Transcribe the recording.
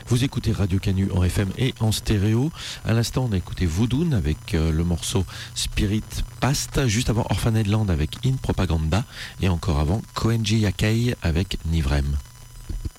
Vous écoutez Radio Canu en FM et en stéréo. À l'instant, on a écouté Voodoon avec le morceau Spirit Past. Juste avant Orphaned Land avec In Propaganda. Et encore avant Koenji Yakai avec Nivrem.